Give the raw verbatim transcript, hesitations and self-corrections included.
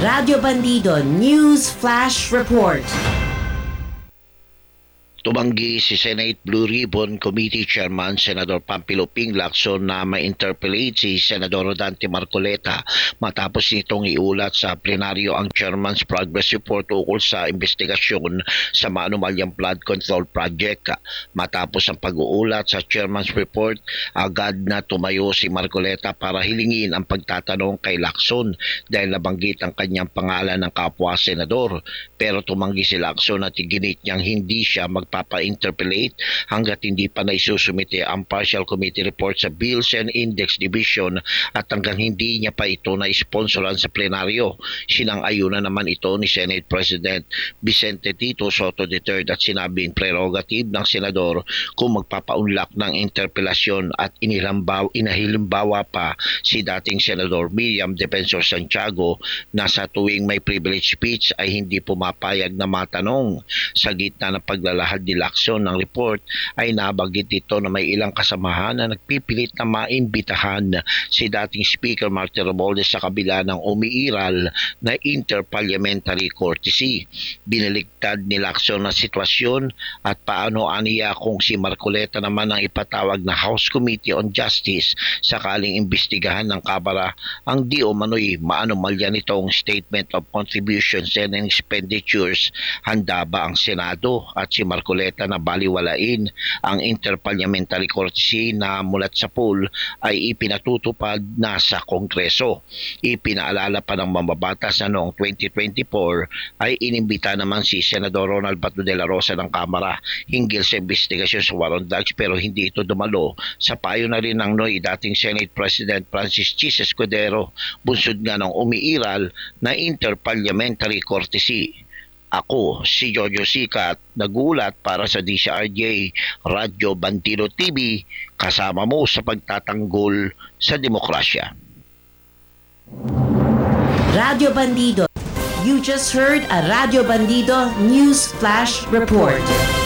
Radyo Bandido News Flash Report. Tumanggi si Senate Blue Ribbon Committee Chairman Senador Pampilo Ping Lacson na ma-interpellate si Senador Rodante Marcoleta matapos nitong iulat sa plenaryo ang Chairman's Progress Report ukol sa investigasyon sa maanumalyang flood control project. Matapos ang pag-uulat sa Chairman's Report, agad na tumayo si Marcoleta para hilingin ang pagtatanong kay Lacson dahil nabanggit ang kanyang pangalan ng kapwa senador. Pero tumanggi si Lacson at iginit niyang hindi siya mag papa-interpellate hanggat hindi pa naisusumite ang partial committee report sa Bills and Index Division at hanggang hindi niya pa ito na-sponsoran sa plenaryo. Sinang-ayunan naman ito ni Senate President Vicente Tito Soto the third at sinabing prerogative ng senador kung magpapaunlak ng interpelasyon at inilambaw, inahilimbawa pa si dating Senador Miriam Defensor Santiago na sa tuwing may privilege speech ay hindi pumapayag na matanong. Sa gitna ng paglalahad ni Lacson ng report ay nabanggit dito na may ilang kasamahan na nagpipilit na maimbitahan si dating Speaker Martin Romualdez sa kabila ng umiiral na interparliamentary courtesy. Biniligtad ni Lacson na sitwasyon at paano aniya kung si Marcoleta naman ang ipatawag na House Committee on Justice sakaling imbestigahan ng Kamara ang di umano'y maanumalya nitong Statement of Contributions and Expenditures. Handa ba ang Senado at si Marcoleta na baliwalain ang interparliamentary courtesy na mulat sa pool ay ipinatutupad na sa Kongreso? Ipinaalala pa ng mambabatas na noong twenty twenty-four ay inimbita naman si Senador Ronald Bato de la Rosa ng Kamara hinggil sa investigasyon sa war on drugs pero hindi ito dumalo sa payo na rin ng N O Y dating Senate President Francis Chis Escudero, bunsod nga ng umiiral na interparliamentary courtesy. Ako, si Jojo Sikat, nagulat para sa D C R J Radyo Bandido T V, kasama mo sa pagtatanggol sa demokrasya. Radyo Bandido. You just heard a Radyo Bandido News Flash Report.